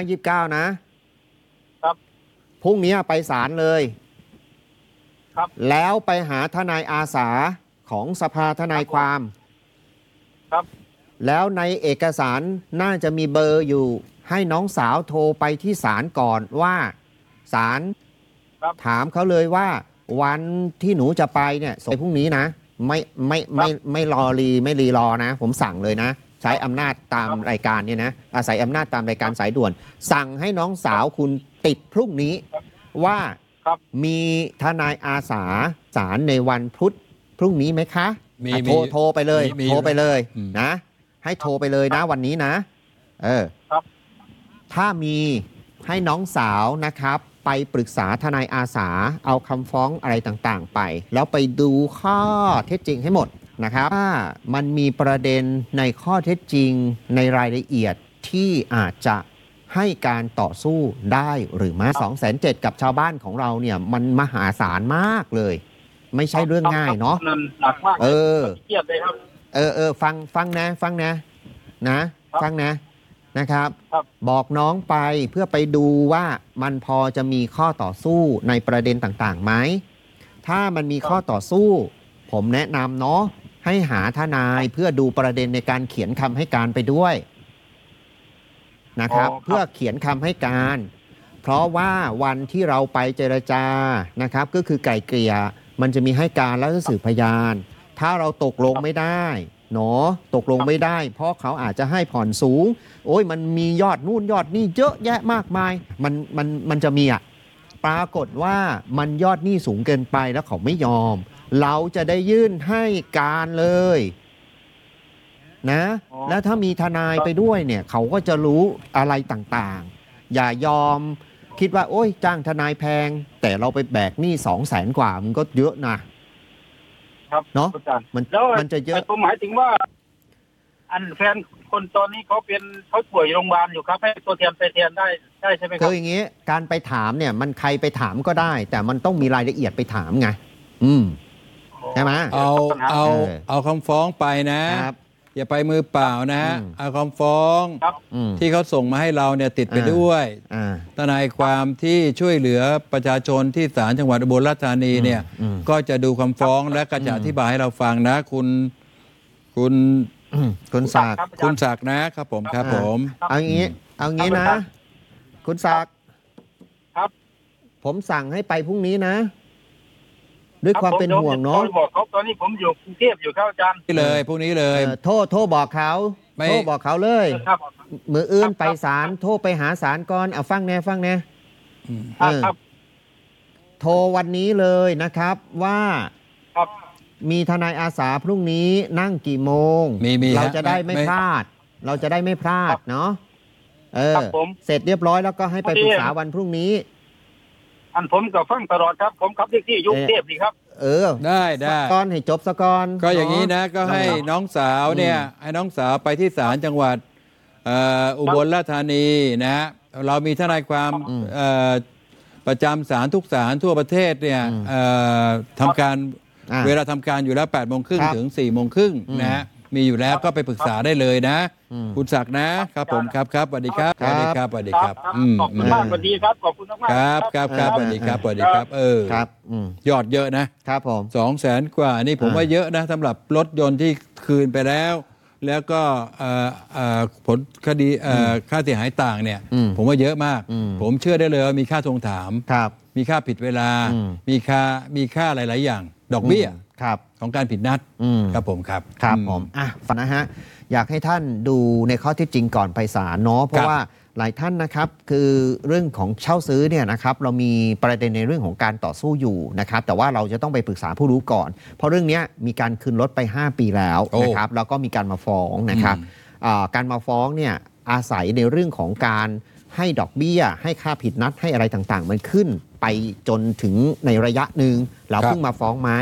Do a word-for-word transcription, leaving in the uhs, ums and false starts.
ยี่สิบเก้านะครับพรุ่งนี้ไปศาลเลยครับแล้วไปหาทนายอาสาของสภาทนายความครับแล้วในเอกสารน่าจะมีเบอร์อยู่ให้น้องสาวโทรไปที่ศาลก่อนว่าศาลถามเขาเลยว่าวันที่หนูจะไปเนี่ยส่งพรุ่งนี้นะไม่ไม่ไม่ไม่รอรีไม่รีรอนะผมสั่งเลยนะใช้อำนาจตามรายการเนี่ยนะอาศัยอำนาจตามรายการสายด่วนสั่งให้น้องสาวคุณติดพรุ่งนี้ว่ามีทนายอาสาศาลในวันพุธพรุ่งนี้ไหมคะโทรโทรไปเลยโทรไปเลยนะให้โทรไปเลยนะวันนี้นะเออถ้ามีให้น้องสาวนะครับไปปรึกษาทนายอาสาเอาคำฟ้องอะไรต่างๆไปแล้วไปดูข้อเท็จจริงให้หมดนะครับถ้ามันมีประเด็นในข้อเท็จจริงในรายละเอียดที่อาจจะให้การต่อสู้ได้หรือไม่สองแสนเจ็ดกับชาวบ้านของเราเนี่ยมันมหาศาลมากเลยไม่ใช่เรื่องง่ายเนาะเออเออเออฟังฟังนะฟังนะนะฟังนะนะครับบอกน้องไปเพื่อไปดูว่ามันพอจะมีข้อต่อสู้ในประเด็นต่างๆไหมถ้ามันมีข้อต่อสู้ผมแนะนำเนาะให้หาทนายเพื่อดูประเด็นในการเขียนคำให้การไปด้วยนะครับเพื่อเขียนคำให้การเพราะว่าวันที่เราไปเจรจานะครับก็คือไก่เกลี่ยมันจะมีให้การและสืบพยานถ้าเราตกลงไม่ได้เนาะตกลงไม่ได้เพราะเขาอาจจะให้ผ่อนสูงโอ้ยมันมียอดนู่นยอดนี่เยอะแยะมากมายมันมันมันจะมีอ่ะปรากฏว่ามันยอดหนี้สูงเกินไปแล้วเขาไม่ยอมเราจะได้ยื่นให้การเลยนะแล้วถ้ามีทนายไปด้วยเนี่ยเขาก็จะรู้อะไรต่างๆอย่ายอมคิดว่าโอ้ยจ้างทนายแพงแต่เราไปแบกหนี้สองแสนกว่ามันก็เยอะนะครับเนาะมันมันจะเยอะผมหมายถึงว่าอันแฟนคนตอนนี้เขาเป็นเขาป่วยโรงพยาบาลอยู่ครับให้ตัวแทนไปแทนได้ได้ใช่ไหมครับคืออย่างนี้การไปถามเนี่ยมันใครไปถามก็ได้แต่มันต้องมีรายละเอียดไปถามไงอืมใช่ไหมเอาเอาเอาคำฟ้องไปนะอย่าไปมือเปล่านะเอาคำฟ้องที่เขาส่งมาให้เราเนี่ยติดไปด้วยทนายความที่ช่วยเหลือประชาชนที่ศาลจังหวัดอุบลราชธานีเนี่ยก็จะดูคำฟ้องและก็จะอธิบายให้เราฟังนะคุณคุณคุณศักดิ์คุณศักดิ์นะครับผมครับผมเอางี้เอางี้นะคุณศักดิ์ครับผมสั่งให้ไปพรุ่งนี้นะด้วยความเป็นห่วงเนาะบอกเขาตอนนี้ผมอยู่กรุงเทพอยู่ครับอาจารย์นี่เลยพรุ่งนี้เลยโทษโทษบอกเขาโทษบอกเขาเลยมืออื่นไปศาลโทรไปหาศาลก่อนเอาฟังแน่ฟังแน่โทรวันนี้เลยนะครับว่ามีทนายอาสาพรุ่งนี้นั่งกี่โมงเราจะได้ไม่พลาดเราจะได้ไม่พลาดเนาะเออเสร็จเรียบร้อยแล้วก็ให้ไปปรึกษาวันพรุ่งนี้อันผมกับฟังตลอดครับผมขับแท็กซี่ยุ่งเทพดีครับเออได้ได้ก่อนให้จบซะก่อนก็อย่างนี้นะก็ให้น้องสาวเนี่ยให้น้องสาวไปที่ศาลจังหวัดอุบลราชธานีนะเรามีทนายความประจำศาลทุกศาลทั่วประเทศเนี่ยทำการเวลาทำการอยู่แล้วแปดโมงครึ่งถึงสี่โมงครึ่งนะมีอยู่แล้วก็ไปปรึกษาได้เลยนะคุณศักดิ์นะครับผมครับครับสวัสดีครับสวัสดีครับสวัสดีครับขอบคุณมากสวัสดีครับขอบคุณมากครับครับครับสวัสดีครับสวัสดีครับเออครับยอดเยอะนะครับผมสองแสนกว่านี่ผมว่าเยอะนะสำหรับรถยนต์ที่คืนไปแล้วแล้วก็ผลคดีค่าเสียหายต่างเนี่ยผมว่าเยอะมากผมเชื่อได้เลยว่ามีค่าทวงถามมีค่าผิดเวลามีค่ามีค่าหลายๆอย่างดอกเบี้ยของการผิดนัดครับผมครับครับผมอ่ะฟังนะฮะอยากให้ท่านดูในข้อเท็จจริงก่อนไปศาลเนาะเพราะว่าหลายท่านนะครับคือเรื่องของเช่าซื้อเนี่ยนะครับเรามีประเด็นในเรื่องของการต่อสู้อยู่นะครับแต่ว่าเราจะต้องไปปรึกษาผู้รู้ก่อนเพราะเรื่องนี้มีการคืนรถไปห้าปีแล้วนะครับแล้วก็มีการมาฟ้องนะครับการมาฟ้องเนี่ยอาศัยในเรื่องของการให้ดอกเบี้ยให้ค่าผิดนัดให้อะไรต่างๆมันขึ้นไปจนถึงในระยะหนึ่งเราเพิ่งมาฟ้องมา